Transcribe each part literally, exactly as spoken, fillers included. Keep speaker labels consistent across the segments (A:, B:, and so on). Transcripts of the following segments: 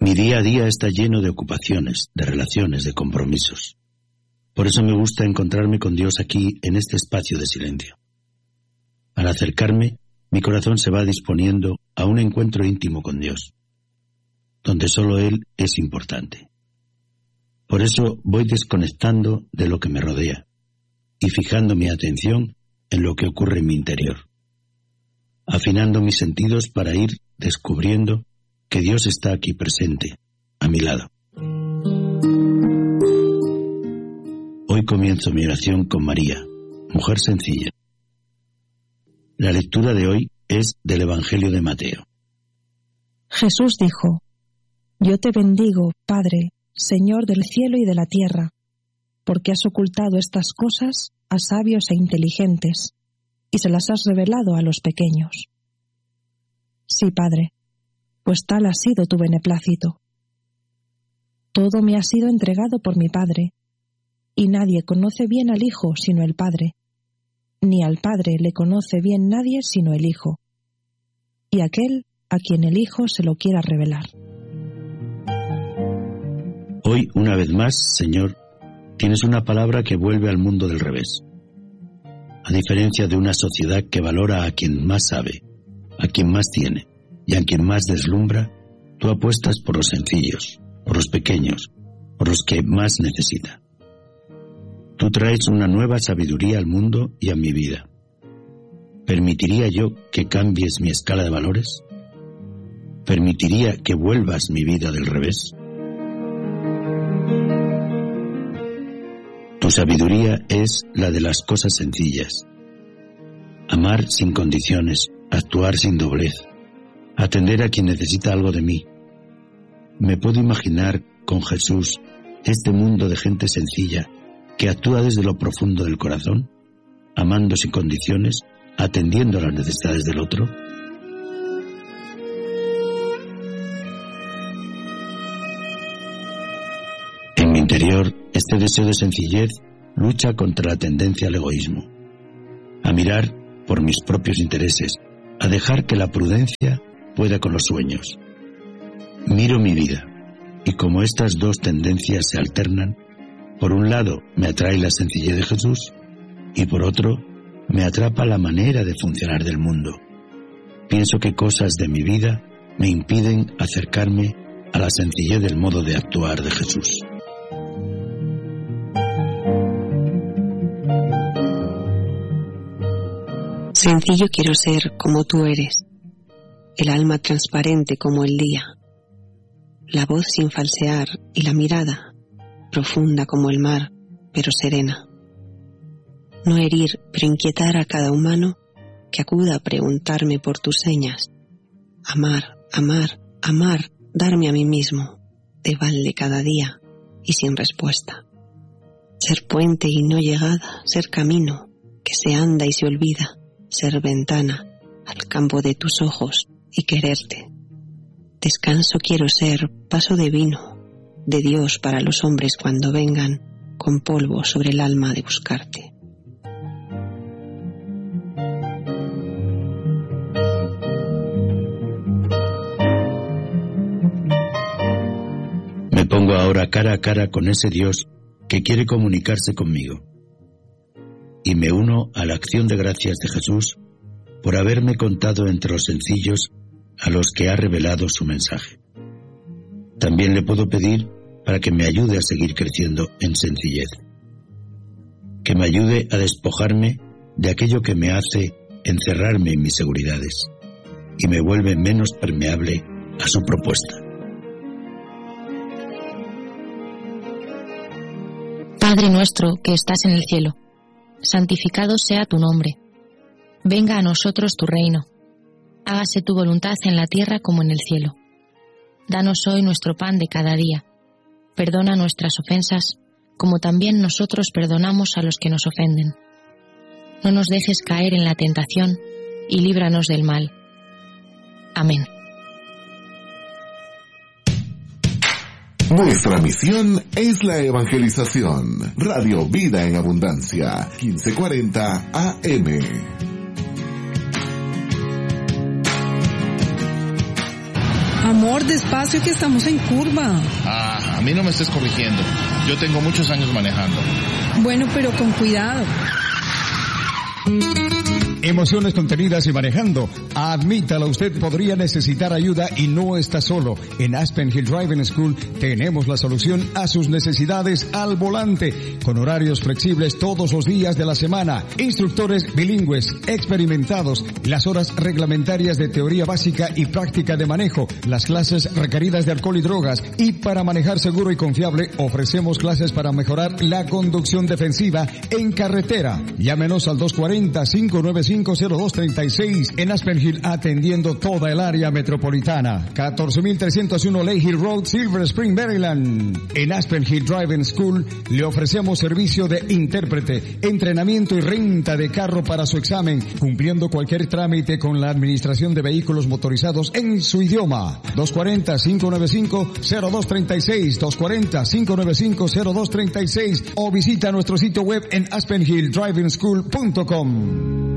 A: Mi día a día está lleno de ocupaciones, de relaciones, de compromisos. Por eso me gusta encontrarme con Dios aquí, en este espacio de silencio. Al acercarme, mi corazón se va disponiendo a un encuentro íntimo con Dios, donde solo Él es importante. Por eso voy desconectando de lo que me rodea y fijando mi atención en lo que ocurre en mi interior, afinando mis sentidos para ir descubriendo que Dios está aquí presente, a mi lado. Hoy comienzo mi oración con María, mujer sencilla. La lectura de hoy es del Evangelio de Mateo.
B: Jesús dijo: Yo te bendigo, Padre, Señor del cielo y de la tierra, porque has ocultado estas cosas a sabios e inteligentes, y se las has revelado a los pequeños. Sí, Padre, pues tal ha sido tu beneplácito. Todo me ha sido entregado por mi Padre, y nadie conoce bien al Hijo sino el Padre, ni al Padre le conoce bien nadie sino el Hijo, y aquel a quien el Hijo se lo quiera revelar.
A: Hoy, una vez más, Señor, tienes una palabra que vuelve al mundo del revés. A diferencia de una sociedad que valora a quien más sabe, a quien más tiene y a quien más deslumbra, tú apuestas por los sencillos, por los pequeños, por los que más necesitan. Tú traes una nueva sabiduría al mundo y a mi vida. ¿Permitiría yo que cambies mi escala de valores? ¿Permitiría que vuelvas mi vida del revés? Tu sabiduría es la de las cosas sencillas. Amar sin condiciones, actuar sin doblez, atender a quien necesita algo de mí. Me puedo imaginar con Jesús este mundo de gente sencilla que actúa desde lo profundo del corazón, amando sin condiciones, atendiendo a las necesidades del otro. En mi interior, este deseo de sencillez lucha contra la tendencia al egoísmo, a mirar por mis propios intereses, a dejar que la prudencia pueda con los sueños. Miro mi vida, y como estas dos tendencias se alternan, por un lado me atrae la sencillez de Jesús, y por otro me atrapa la manera de funcionar del mundo. Pienso que cosas de mi vida me impiden acercarme a la sencillez del modo de actuar de Jesús.
C: Sencillo quiero ser como tú eres, el alma transparente como el día, la voz sin falsear y la mirada profunda como el mar, pero serena. No herir, pero inquietar a cada humano que acuda a preguntarme por tus señas. Amar, amar, amar, darme a mí mismo, de balde cada día y sin respuesta. Ser puente y no llegada, ser camino que se anda y se olvida, ser ventana al campo de tus ojos y quererte. Descanso quiero ser, paso de vino, de Dios para los hombres cuando vengan con polvo sobre el alma de buscarte.
A: Me pongo ahora cara a cara con ese Dios que quiere comunicarse conmigo, y me uno a la acción de gracias de Jesús por haberme contado entre los sencillos a los que ha revelado su mensaje. También le puedo pedir para que me ayude a seguir creciendo en sencillez, que me ayude a despojarme de aquello que me hace encerrarme en mis seguridades y me vuelve menos permeable a su propuesta.
D: Padre nuestro que estás en el cielo, santificado sea tu nombre. Venga a nosotros tu reino. Hágase tu voluntad en la tierra como en el cielo. Danos hoy nuestro pan de cada día. Perdona nuestras ofensas, como también nosotros perdonamos a los que nos ofenden. No nos dejes caer en la tentación, y líbranos del mal. Amén.
E: Nuestra misión es la evangelización. Radio Vida en Abundancia, quince cuarenta A M.
F: Amor, despacio que estamos en curva.
G: Ah, a mí no me estés corrigiendo. Yo tengo muchos años manejando.
F: Bueno, pero con cuidado.
H: Emociones contenidas y manejando. Admítalo, usted podría necesitar ayuda y no está solo. En Aspen Hill Driving School tenemos la solución a sus necesidades al volante, con horarios flexibles todos los días de la semana, instructores bilingües, experimentados, las horas reglamentarias de teoría básica y práctica de manejo, las clases requeridas de alcohol y drogas, y para manejar seguro y confiable ofrecemos clases para mejorar la conducción defensiva en carretera. Llámenos al dos cuarenta, cinco nueve cinco, cero dos treinta y seis en Aspen Hill, atendiendo toda el área metropolitana. catorce mil trescientos uno Lake Hill Road, Silver Spring, Maryland. En Aspen Hill Driving School le ofrecemos servicio de intérprete, entrenamiento y renta de carro para su examen, cumpliendo cualquier trámite con la administración de vehículos motorizados en su idioma. dos cuarenta, cinco nueve cinco, cero dos treinta y seis, dos cuarenta, cinco nueve cinco, cero dos treinta y seis, o visita nuestro sitio web en aspen hill driving school punto com.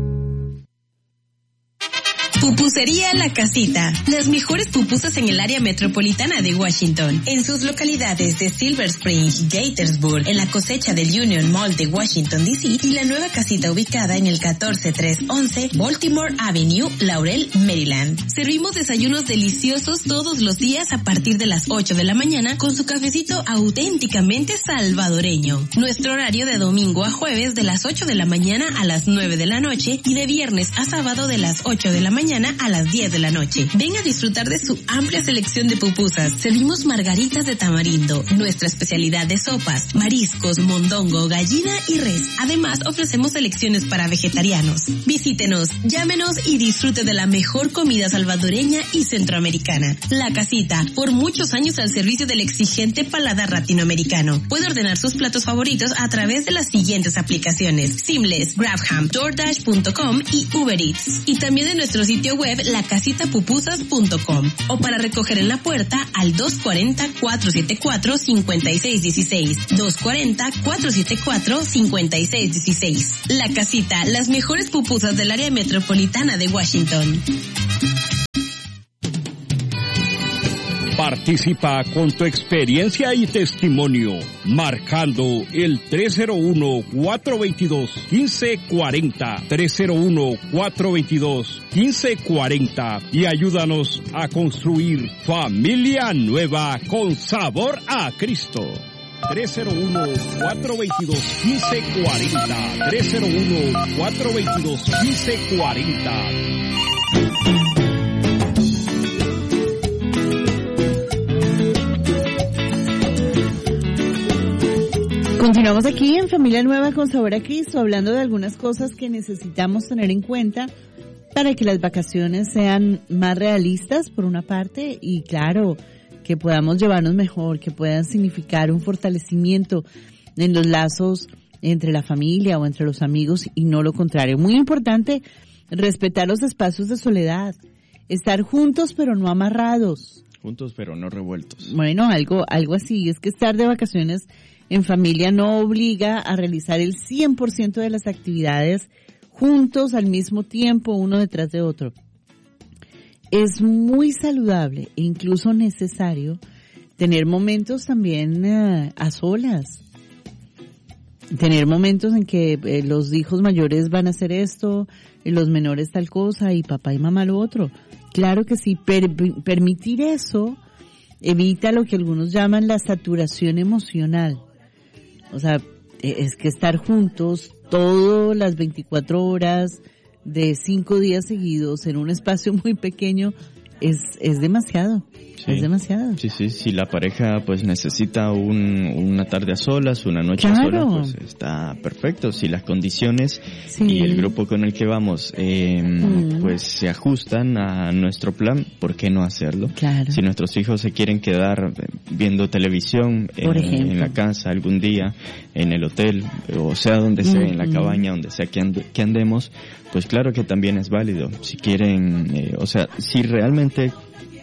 I: Pupusería La Casita. Las mejores pupusas en el área metropolitana de Washington. En sus localidades de Silver Spring, Gaithersburg, en la cosecha del Union Mall de Washington, D C y la nueva casita ubicada en el catorce trescientos once Baltimore Avenue, Laurel, Maryland. Servimos desayunos deliciosos todos los días a partir de las ocho de la mañana con su cafecito auténticamente salvadoreño. Nuestro horario de domingo a jueves de las ocho de la mañana a las nueve de la noche y de viernes a sábado de las ocho de la mañana a las diez de la noche. Ven a disfrutar de su amplia selección de pupusas. Servimos margaritas de tamarindo, nuestra especialidad de sopas, mariscos, mondongo, gallina y res. Además, ofrecemos selecciones para vegetarianos. Visítenos, llámenos y disfrute de la mejor comida salvadoreña y centroamericana. La Casita, por muchos años al servicio del exigente paladar latinoamericano. Puede ordenar sus platos favoritos a través de las siguientes aplicaciones: Seamless, GrabHam, DoorDash punto com y Uber Eats. Y también en nuestro sitio web la casita pupusas punto com, o para recoger en la puerta al dos cuarenta, cuatrocientos setenta y cuatro, cincuenta y seis dieciséis, dos cuarenta, cuatrocientos setenta y cuatro, cincuenta y seis dieciséis. La Casita, las mejores pupusas del área metropolitana de Washington.
J: Participa con tu experiencia y testimonio, marcando el tres cero uno, cuatro dos dos, uno cinco cuatro cero, tres cero uno, cuatro dos dos, uno cinco cuatro cero, y ayúdanos a construir familia nueva con sabor a Cristo. tres cero uno, cuatro dos dos, uno cinco cuatro cero, tres cero uno, cuatro dos dos, uno cinco cuatro cero.
K: Continuamos aquí en Familia Nueva con Sabor a Cristo, hablando de algunas cosas que necesitamos tener en cuenta para que las vacaciones sean más realistas, por una parte, y claro, que podamos llevarnos mejor, que puedan significar un fortalecimiento en los lazos entre la familia o entre los amigos y no lo contrario. Muy importante, respetar los espacios de soledad, estar juntos pero no amarrados.
L: Juntos pero no revueltos.
K: Bueno, algo, algo así, es que estar de vacaciones en familia no obliga a realizar el cien por ciento de las actividades juntos al mismo tiempo, uno detrás de otro. Es muy saludable e incluso necesario tener momentos también uh, a solas. Tener momentos en que eh, los hijos mayores van a hacer esto, y los menores tal cosa, y papá y mamá lo otro. Claro que sí, per- permitir eso evita lo que algunos llaman la saturación emocional. O sea, es que estar juntos todas las veinticuatro horas de cinco días seguidos en un espacio muy pequeño es, es demasiado. Sí. Es demasiado.
L: Sí, sí, si la pareja pues necesita un, una tarde a solas, una noche
K: claro.
L: a solas, pues está perfecto. Si las condiciones
K: sí.
L: y el grupo con el que vamos eh, mm. pues se ajustan a nuestro plan, ¿por qué no hacerlo?
K: Claro.
L: Si nuestros hijos se quieren quedar viendo televisión
K: Por
L: en, en la casa algún día, en el hotel, o sea donde sea, mm. en la cabaña, donde sea que, and- que andemos, pues claro que también es válido. Si quieren, eh, o sea, si realmente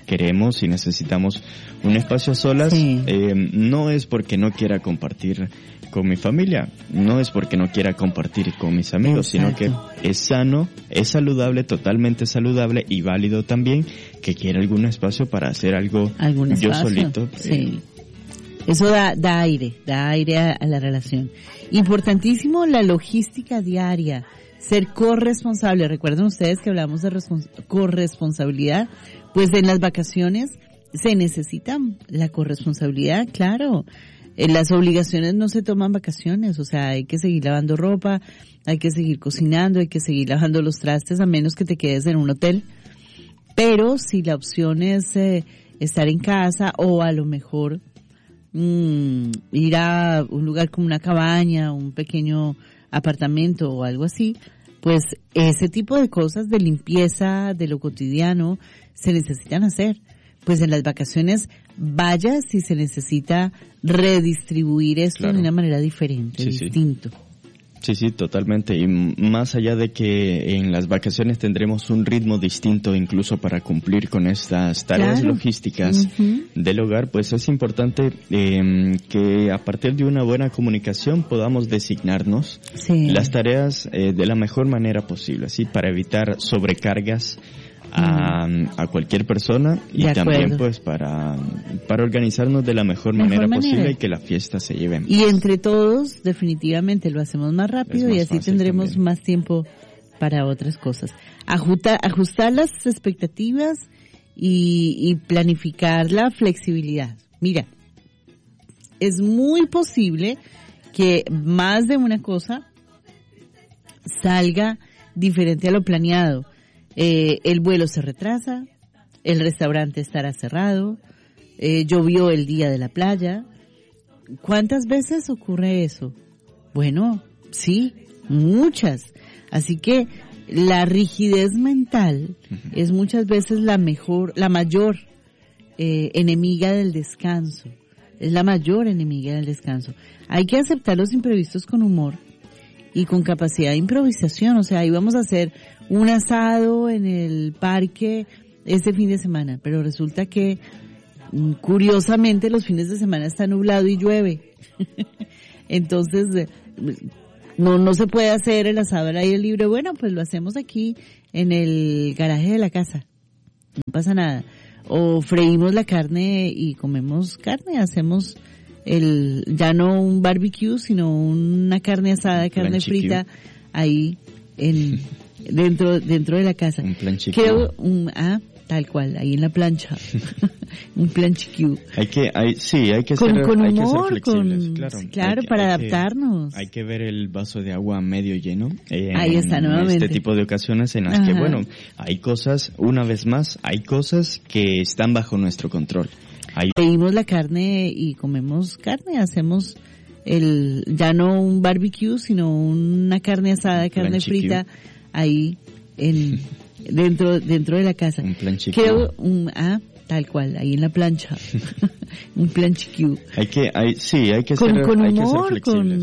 L: queremos y necesitamos un espacio a solas, sí. eh, no es porque no quiera compartir con mi familia, no es porque no quiera compartir con mis amigos, exacto, sino que es sano, es saludable, totalmente saludable y válido también que quiera algún espacio para hacer algo
K: ¿Algún
L: yo
K: espacio?
L: solito.
K: Sí.
L: Eh,
K: Eso da, da aire, da aire a, a la relación. Importantísimo la logística diaria, ser corresponsable. Recuerden ustedes que hablamos de respons- corresponsabilidad, pues en las vacaciones se necesita la corresponsabilidad, claro. En las obligaciones no se toman vacaciones, o sea, hay que seguir lavando ropa, hay que seguir cocinando, hay que seguir lavando los trastes, a menos que te quedes en un hotel. Pero si la opción es eh, estar en casa o a lo mejor Mm, ir a un lugar como una cabaña, un pequeño apartamento o algo así, pues ese tipo de cosas de limpieza de lo cotidiano se necesitan hacer. Pues en las vacaciones vaya si se necesita redistribuir esto, claro, de una manera diferente,
L: sí,
K: distinto.
L: Sí. Sí, sí, totalmente. Y más allá de que en las vacaciones tendremos un ritmo distinto incluso para cumplir con estas tareas claro. logísticas uh-huh. del hogar, pues es importante eh, que a partir de una buena comunicación podamos designarnos sí. las tareas eh, de la mejor manera posible, así para evitar sobrecargas a, a cualquier persona y también pues para para organizarnos de la mejor, mejor manera, manera posible y que la fiesta se lleve en paz.
K: Y entre todos definitivamente lo hacemos más rápido más y así tendremos también. Más tiempo para otras cosas. Ajusta, ajustar las expectativas y, y planificar la flexibilidad. Mira, es muy posible que más de una cosa salga diferente a lo planeado. Eh, el vuelo se retrasa, el restaurante estará cerrado, eh, llovió el día de la playa. ¿Cuántas veces ocurre eso? Bueno, sí, muchas. Así que la rigidez mental uh-huh. es muchas veces la mejor, la mayor eh, enemiga del descanso. Es la mayor enemiga del descanso. Hay que aceptar los imprevistos con humor y con capacidad de improvisación. O sea, ahí vamos a hacer un asado en el parque este fin de semana, pero resulta que curiosamente los fines de semana está nublado y llueve. Entonces no no se puede hacer el asado al aire libre. Bueno, pues lo hacemos aquí en el garaje de la casa, no pasa nada. O freímos la carne y comemos carne, hacemos el ya no un barbecue sino una carne asada, carne frita ahí en dentro dentro de la casa.
L: Un plan chiquito.
K: Creo un ah tal cual ahí en la plancha. Un plan chiquito.
L: Hay que hay sí, hay que
K: con,
L: ser
K: con
L: hay
K: humor,
L: que ser flexibles,
K: con,
L: claro.
K: Claro,
L: hay
K: para
L: hay
K: adaptarnos.
L: Que, hay que ver el vaso de agua medio lleno. Eh,
K: ahí está
L: en
K: nuevamente.
L: Este tipo de ocasiones en las Ajá. que bueno, hay cosas, una vez más, hay cosas que están bajo nuestro control. Hay...
K: Freímos la carne y comemos carne, hacemos el ya no un barbecue sino una carne asada, carne frita ahí en dentro dentro de la casa.
L: Un plan chiquito.
K: Creo un ah tal cual ahí en la plancha. Un plan chiquito.
L: Hay que hay sí, hay que
K: con,
L: ser
K: con
L: hay
K: humor,
L: que ser flexibles.
K: Con